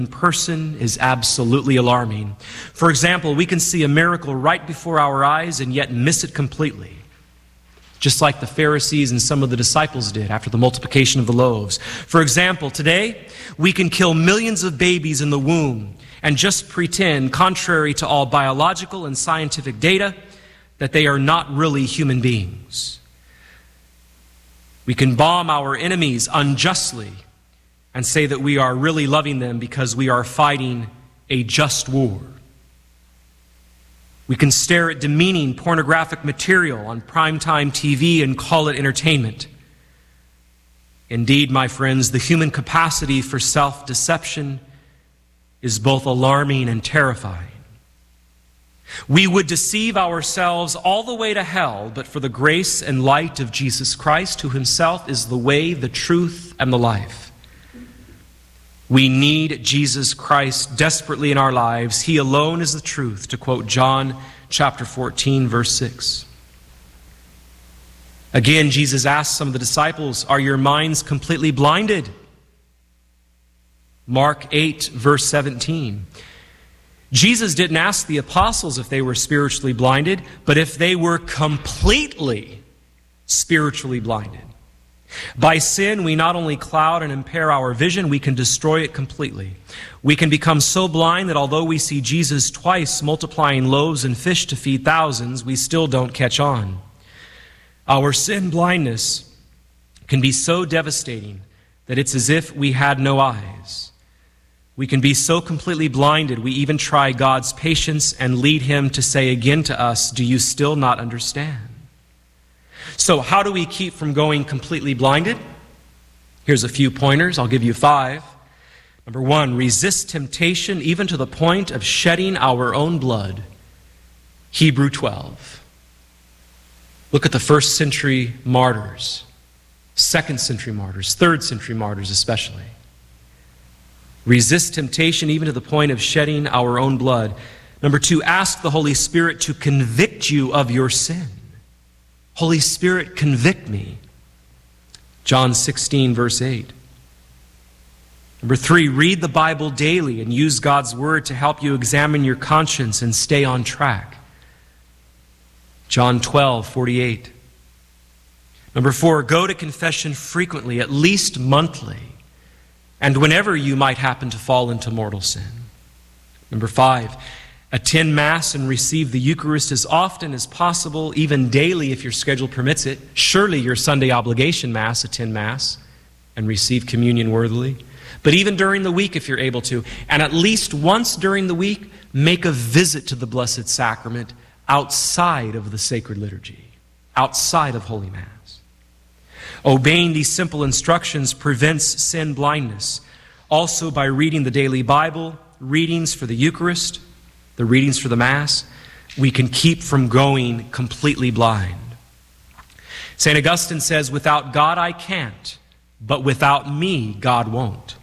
person is absolutely alarming. For example, we can see a miracle right before our eyes and yet miss it completely, just like the Pharisees and some of the disciples did after the multiplication of the loaves. For example, today, we can kill millions of babies in the womb and just pretend, contrary to all biological and scientific data, that they are not really human beings. We can bomb our enemies unjustly and say that we are really loving them because we are fighting a just war. We can stare at demeaning pornographic material on primetime TV and call it entertainment. Indeed, my friends, the human capacity for self-deception is both alarming and terrifying. We would deceive ourselves all the way to hell, but for the grace and light of Jesus Christ, who himself is the way, the truth, and the life. We need Jesus Christ desperately in our lives. He alone is the truth, to quote John chapter 14, verse 6. Again, Jesus asked some of the disciples, "Are your minds completely blinded?" Mark 8, verse 17. Jesus didn't ask the apostles if they were spiritually blinded, but if they were completely spiritually blinded. By sin, we not only cloud and impair our vision, we can destroy it completely. We can become so blind that although we see Jesus twice multiplying loaves and fish to feed thousands, we still don't catch on. Our sin blindness can be so devastating that it's as if we had no eyes. We can be so completely blinded, we even try God's patience and lead him to say again to us, "Do you still not understand?" So how do we keep from going completely blinded? Here's a few pointers. I'll give you 5. Number 1, resist temptation even to the point of shedding our own blood. Hebrew 12. Look at the first century martyrs, second century martyrs, third century martyrs especially. Resist temptation even to the point of shedding our own blood. Number 2, ask the Holy Spirit to convict you of your sin. Holy Spirit, convict me. John 16, verse 8. Number 3, read the Bible daily and use God's Word to help you examine your conscience and stay on track. John 12, 48. Number 4, go to confession frequently, at least monthly, and whenever you might happen to fall into mortal sin. Number 5, attend Mass and receive the Eucharist as often as possible, even daily if your schedule permits it. Surely your Sunday obligation Mass, attend Mass and receive communion worthily. But even during the week if you're able to, and at least once during the week, make a visit to the Blessed Sacrament outside of the sacred liturgy, outside of Holy Mass. Obeying these simple instructions prevents sin blindness. Also by reading the daily Bible, readings for the Eucharist, the readings for the Mass, we can keep from going completely blind. St. Augustine says, without God I can't, but without me God won't.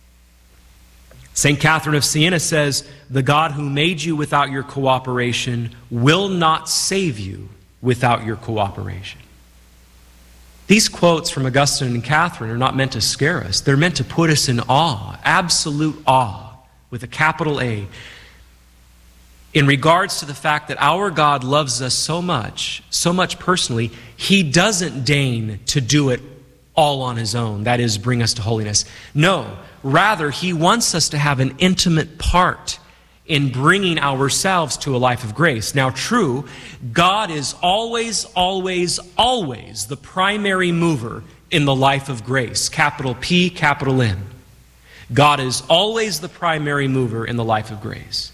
St. Catherine of Siena says, the God who made you without your cooperation will not save you without your cooperation. These quotes from Augustine and Catherine are not meant to scare us. They're meant to put us in awe, absolute awe, with a capital A, in regards to the fact that our God loves us so much personally, He doesn't deign to do it all on His own, that is, bring us to holiness. No, rather, He wants us to have an intimate part in bringing ourselves to a life of grace. Now, true, God is always, always, always the primary mover in the life of grace, capital P, capital N. God is always the primary mover in the life of grace.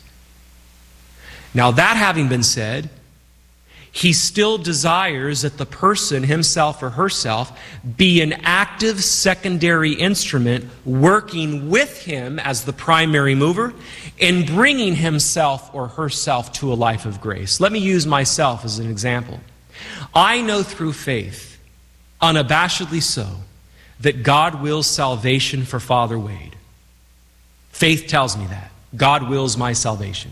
Now, that having been said, He still desires that the person, himself or herself, be an active secondary instrument working with Him as the primary mover in bringing himself or herself to a life of grace. Let me use myself as an example. I know through faith, unabashedly so, that God wills salvation for Father Wade. Faith tells me that. God wills my salvation.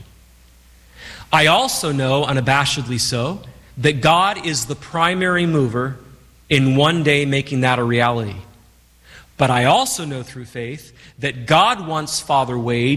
I also know, unabashedly so, that God is the primary mover in one day making that a reality. But I also know through faith that God wants Father Wade